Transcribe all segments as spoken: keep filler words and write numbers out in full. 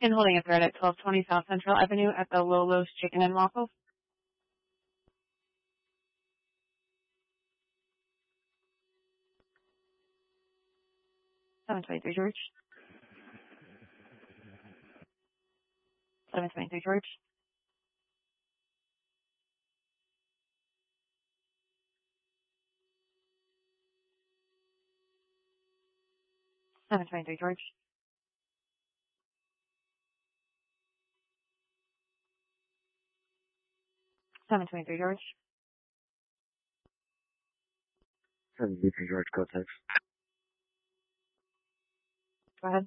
And holding a thread at twelve twenty South Central Avenue at the Lolo's Chicken and Waffles. seven twenty-three George. seven twenty-three George. seven twenty-three George. seven twenty-three George. seven twenty-three George, code six. Go ahead.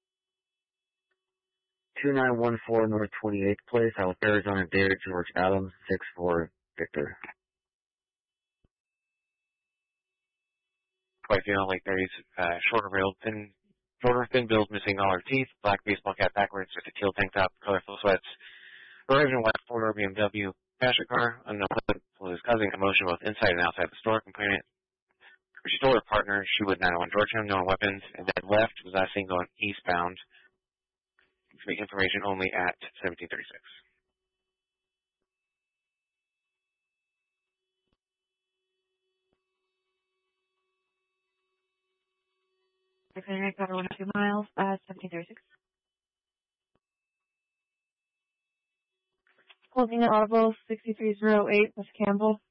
two nine one four North twenty-eighth Place, South Arizona, David George Adams, six four Victor. White female, late thirties, uh, shorter build, thin, shorter, thin build, missing all her teeth, black baseball cap backwards, just a teal tank top, colorful sweats, arrived in white four-door B M W, passenger car, unknown was causing commotion both inside and outside the store. Complainant, she told her partner she would nine one Georgetown, no weapons, and then left, was last seen going eastbound. Information only at seventeen thirty-six. Declaring cover one two miles at seventeen thirty-six. Closing at Audible sixty-three oh eight, Miss Campbell.